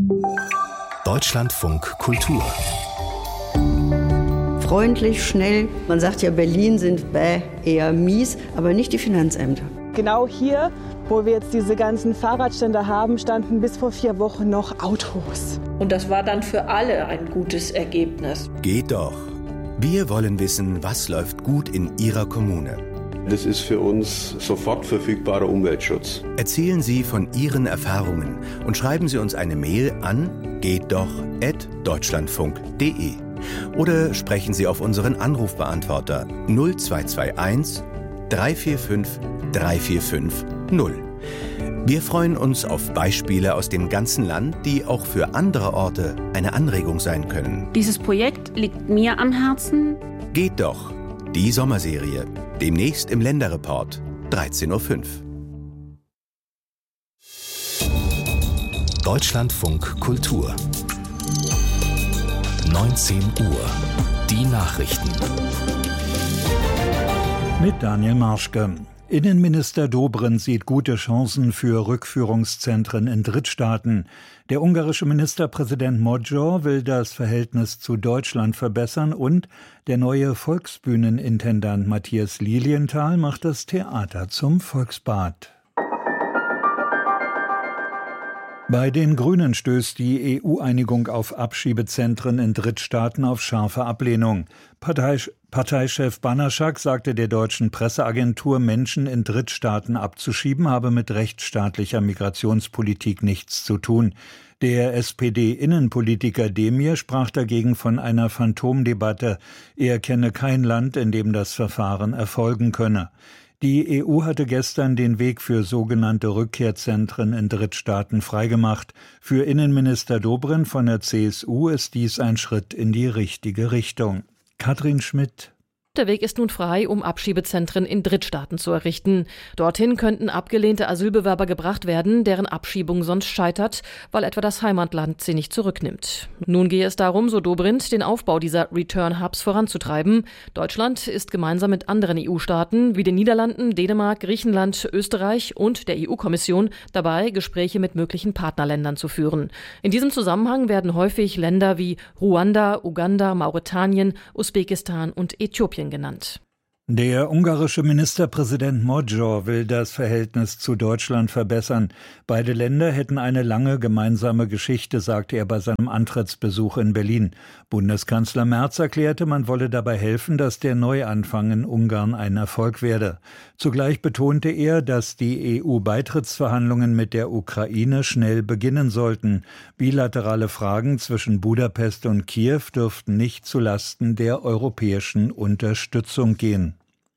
Deutschlandfunk Kultur. Freundlich, schnell. Man sagt ja, Berlin sind eher mies, aber nicht die Finanzämter. Genau hier, wo wir jetzt diese ganzen Fahrradständer haben, standen bis vor 4 Wochen noch Autos. Und das war dann für alle ein gutes Ergebnis. Geht doch. Wir wollen wissen, was läuft gut in Ihrer Kommune. Das ist für uns sofort verfügbarer Umweltschutz. Erzählen Sie von Ihren Erfahrungen und schreiben Sie uns eine Mail an gehtdoch@deutschlandfunk.de oder sprechen Sie auf unseren Anrufbeantworter 0221 345 345 0. Wir freuen uns auf Beispiele aus dem ganzen Land, die auch für andere Orte eine Anregung sein können. Dieses Projekt liegt mir am Herzen. Geht doch. Die Sommerserie. Demnächst im Länderreport, 13:05 Uhr. Deutschlandfunk Kultur. 19 Uhr. Die Nachrichten. Mit Daniel Marschke. Innenminister Dobrindt sieht gute Chancen für Rückführungszentren in Drittstaaten. Der ungarische Ministerpräsident Magyar will das Verhältnis zu Deutschland verbessern und der neue Volksbühnenintendant Matthias Lilienthal macht das Theater zum Volksbad. Bei den Grünen stößt die EU-Einigung auf Abschiebezentren in Drittstaaten auf scharfe Ablehnung. Parteichef Banaschak sagte der deutschen Presseagentur, Menschen in Drittstaaten abzuschieben, habe mit rechtsstaatlicher Migrationspolitik nichts zu tun. Der SPD-Innenpolitiker Demir sprach dagegen von einer Phantomdebatte. Er kenne kein Land, in dem das Verfahren erfolgen könne. Die EU hatte gestern den Weg für sogenannte Rückkehrzentren in Drittstaaten freigemacht. Für Innenminister Dobrindt von der CSU ist dies ein Schritt in die richtige Richtung. Katrin Schmidt. Der Weg ist nun frei, um Abschiebezentren in Drittstaaten zu errichten. Dorthin könnten abgelehnte Asylbewerber gebracht werden, deren Abschiebung sonst scheitert, weil etwa das Heimatland sie nicht zurücknimmt. Nun gehe es darum, so Dobrindt, den Aufbau dieser Return-Hubs voranzutreiben. Deutschland ist gemeinsam mit anderen EU-Staaten wie den Niederlanden, Dänemark, Griechenland, Österreich und der EU-Kommission dabei, Gespräche mit möglichen Partnerländern zu führen. In diesem Zusammenhang werden häufig Länder wie Ruanda, Uganda, Mauretanien, Usbekistan und Äthiopien genannt. Der ungarische Ministerpräsident Magyar will das Verhältnis zu Deutschland verbessern. Beide Länder hätten eine lange gemeinsame Geschichte, sagte er bei seinem Antrittsbesuch in Berlin. Bundeskanzler Merz erklärte, man wolle dabei helfen, dass der Neuanfang in Ungarn ein Erfolg werde. Zugleich betonte er, dass die EU-Beitrittsverhandlungen mit der Ukraine schnell beginnen sollten. Bilaterale Fragen zwischen Budapest und Kiew dürften nicht zulasten der europäischen Unterstützung gehen.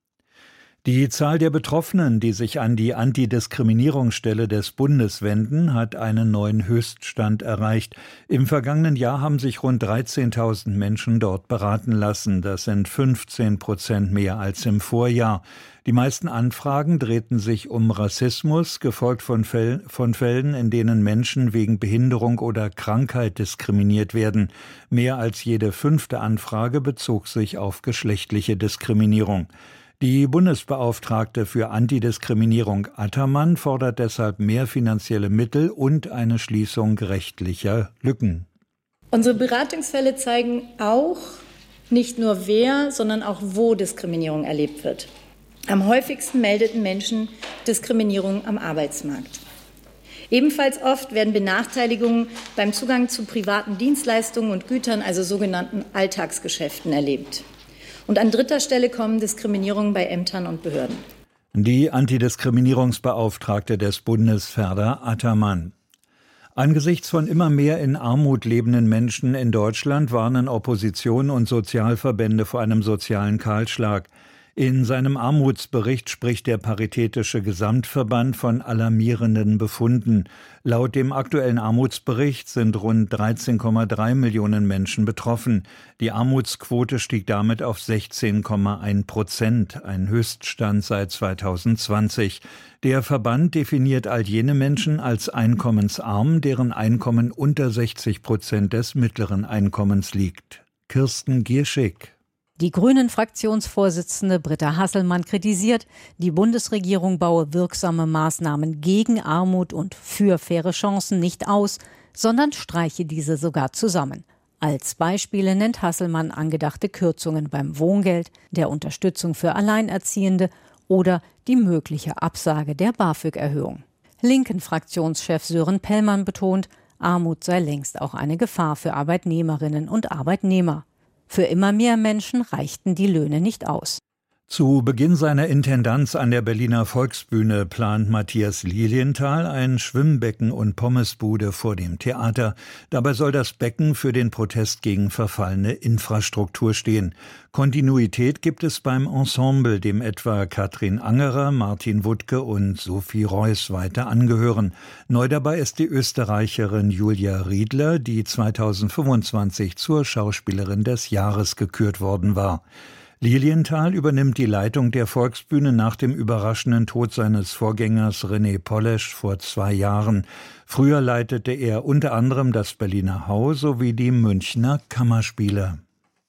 Die Zahl der Betroffenen, die sich an die Antidiskriminierungsstelle des Bundes wenden, hat einen neuen Höchststand erreicht. Im vergangenen Jahr haben sich rund 13.000 Menschen dort beraten lassen. Das sind 15% mehr als im Vorjahr. Die meisten Anfragen drehten sich um Rassismus, gefolgt von Fällen, in denen Menschen wegen Behinderung oder Krankheit diskriminiert werden. Mehr als jede 5. Anfrage bezog sich auf geschlechtliche Diskriminierung. Die Bundesbeauftragte für Antidiskriminierung Attermann fordert deshalb mehr finanzielle Mittel und eine Schließung rechtlicher Lücken. Unsere Beratungsfälle zeigen auch nicht nur wer, sondern auch wo Diskriminierung erlebt wird. Am häufigsten meldeten Menschen Diskriminierung am Arbeitsmarkt. Ebenfalls oft werden Benachteiligungen beim Zugang zu privaten Dienstleistungen und Gütern, also sogenannten Alltagsgeschäften, erlebt. Und an 3. Stelle kommen Diskriminierungen bei Ämtern und Behörden. Die Antidiskriminierungsbeauftragte des Bundes Ferda Attermann. Angesichts von immer mehr in Armut lebenden Menschen in Deutschland warnen Opposition und Sozialverbände vor einem sozialen Kahlschlag. In seinem Armutsbericht spricht der Paritätische Gesamtverband von alarmierenden Befunden. Laut dem aktuellen Armutsbericht sind rund 13,3 Millionen Menschen betroffen. Die Armutsquote stieg damit auf 16,1%, ein Höchststand seit 2020. Der Verband definiert all jene Menschen als einkommensarm, deren Einkommen unter 60% des mittleren Einkommens liegt. Kirsten Gierschick. Die Grünen-Fraktionsvorsitzende Britta Hasselmann kritisiert, die Bundesregierung baue wirksame Maßnahmen gegen Armut und für faire Chancen nicht aus, sondern streiche diese sogar zusammen. Als Beispiele nennt Hasselmann angedachte Kürzungen beim Wohngeld, der Unterstützung für Alleinerziehende oder die mögliche Absage der BAföG-Erhöhung. Linken-Fraktionschef Sören Pellmann betont, Armut sei längst auch eine Gefahr für Arbeitnehmerinnen und Arbeitnehmer. Für immer mehr Menschen reichten die Löhne nicht aus. Zu Beginn seiner Intendanz an der Berliner Volksbühne plant Matthias Lilienthal ein Schwimmbecken und Pommesbude vor dem Theater. Dabei soll das Becken für den Protest gegen verfallene Infrastruktur stehen. Kontinuität gibt es beim Ensemble, dem etwa Katrin Angerer, Martin Wuttke und Sophie Reuss weiter angehören. Neu dabei ist die Österreicherin Julia Riedler, die 2025 zur Schauspielerin des Jahres gekürt worden war. Lilienthal übernimmt die Leitung der Volksbühne nach dem überraschenden Tod seines Vorgängers René Polesch vor 2 Jahren. Früher leitete er unter anderem das Berliner Hau sowie die Münchner Kammerspiele.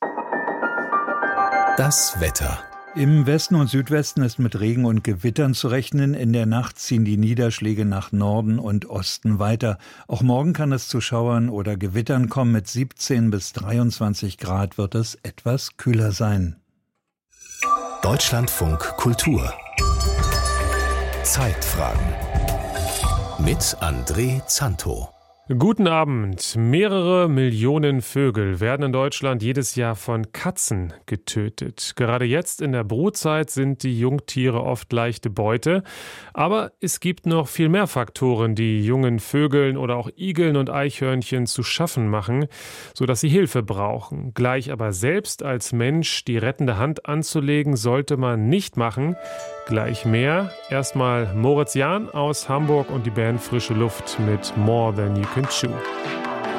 Das Wetter. Im Westen und Südwesten ist mit Regen und Gewittern zu rechnen. In der Nacht ziehen die Niederschläge nach Norden und Osten weiter. Auch morgen kann es zu Schauern oder Gewittern kommen. Mit 17 bis 23 Grad wird es etwas kühler sein. Deutschlandfunk Kultur. Zeitfragen. Mit André Zanto. Guten Abend. Mehrere Millionen Vögel werden in Deutschland jedes Jahr von Katzen getötet. Gerade jetzt in der Brutzeit sind die Jungtiere oft leichte Beute. Aber es gibt noch viel mehr Faktoren, die jungen Vögeln oder auch Igeln und Eichhörnchen zu schaffen machen, sodass sie Hilfe brauchen. Gleich aber selbst als Mensch die rettende Hand anzulegen, sollte man nicht machen. Gleich mehr. Erstmal Moritz Jahn aus Hamburg und die Band Frische Luft mit More Than You Can Chew.